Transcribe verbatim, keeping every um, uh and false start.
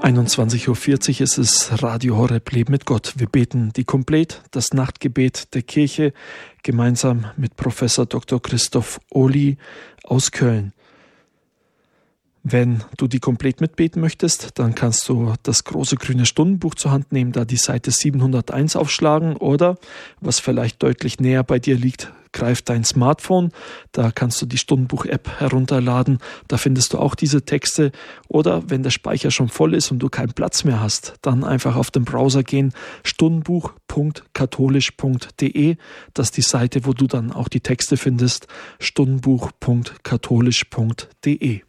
einundzwanzig Uhr vierzig ist es Radio Horeb Leben mit Gott. Wir beten die Komplett, das Nachtgebet der Kirche, gemeinsam mit Professor Doktor Christoph Ohly aus Köln. Wenn du die Komplett mitbeten möchtest, dann kannst du das große grüne Stundenbuch zur Hand nehmen, da die Seite siebenhunderteins aufschlagen oder, was vielleicht deutlich näher bei dir liegt, greif dein Smartphone, da kannst du die Stundenbuch-App herunterladen, da findest du auch diese Texte, oder wenn der Speicher schon voll ist und du keinen Platz mehr hast, dann einfach auf den Browser gehen, stundenbuch punkt katholisch punkt de, das ist die Seite, wo du dann auch die Texte findest, stundenbuch punkt katholisch punkt de.